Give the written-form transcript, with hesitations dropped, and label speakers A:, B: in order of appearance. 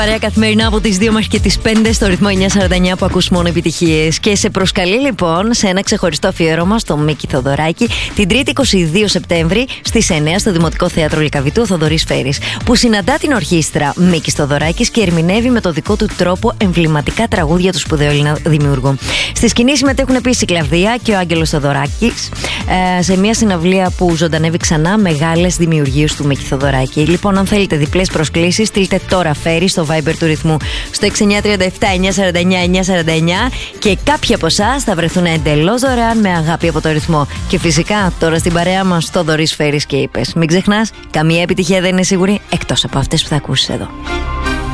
A: Παρέα καθημερινά από τις 2 μέχρι και τις 5 στο ρυθμό 949 που ακούς μόνο επιτυχίες. Και σε προσκαλεί λοιπόν σε ένα ξεχωριστό αφιέρωμα στο Μίκη Θοδωράκη την 3η 22 Σεπτέμβρη στις 9 στο Δημοτικό Θέατρο Λυκαβητού ο Θοδωρής Φέρης, που συναντά την ορχήστρα Μίκης Θοδωράκης και ερμηνεύει με το δικό του τρόπο εμβληματικά τραγούδια του σπουδαίου Έλληνα δημιουργού. Στη σκηνή συμμετέχουν επίσης η Κλαβδία και ο Άγγελος Θοδωράκης, σε μια συναυλία που ζωντανεύει ξανά μεγάλες δημιουργίες του Μίκη Θοδωράκη. Λοιπόν, αν θέλετε διπλές προσκλήσεις, στείλτε τώρα Φέρη στο Viber του ρυθμού στο 6937 949 949 και κάποιοι από εσάς θα βρεθούν εντελώς δωρεάν με αγάπη από το ρυθμό. Και φυσικά τώρα στην παρέα μας Θοδωρής Φέρης και είπες. Μην ξεχνάς, καμία επιτυχία δεν είναι σίγουρη εκτός από αυτές που θα ακούσεις εδώ.